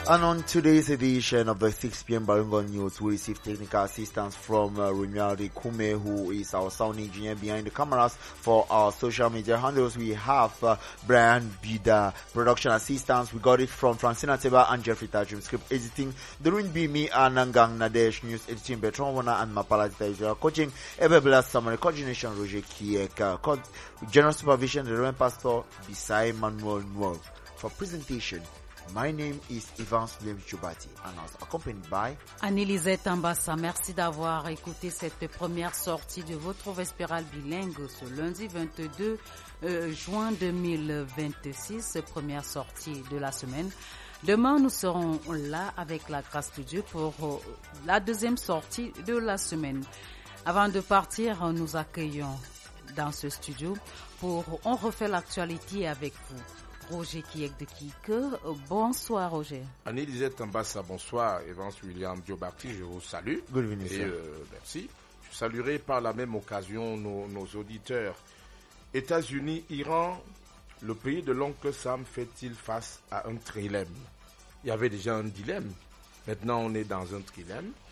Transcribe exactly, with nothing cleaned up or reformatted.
And on today's edition of the six p.m. Baringo News, we receive technical assistance from uh, Runyari Kume, who is our sound engineer behind the cameras. For our social media handles, we have uh, Brian Bida, production assistance. We got it from Francina Teba and Jeffrey Tajim, script editing. Doreen B, me, and Nangang Nadesh, news editing, Bertrand Wana and Mapala Israel, coaching, Ebebela Summary, coordination, Roger Kiek, uh, co- general supervision, the Reverend Pastor, Bisai Manuel Nwolf. For presentation, my name is Evans William Chubati and I was accompanied by Anne-Elisette Ambassa. Merci d'avoir écouté cette première sortie de votre Vespérale bilingue ce lundi vingt-deux euh, juin deux mille vingt-six, première sortie de la semaine. Demain, nous serons là avec la grâce de Dieu pour euh, la deuxième sortie de la semaine. Avant de partir, nous accueillons dans ce studio pour On refait l'actualité avec vous. Roger Kiek de Kike. Bonsoir Roger. Anne-Elisette Ambassa, bonsoir. Evans William Diobarti, je vous salue. Good evening, et euh, merci. Je saluerai par la même occasion nos, nos auditeurs. États-Unis, Iran, le pays de l'oncle Sam fait-il face à un trilemme? Il y avait déjà un dilemme. Maintenant, on est dans un trilemme.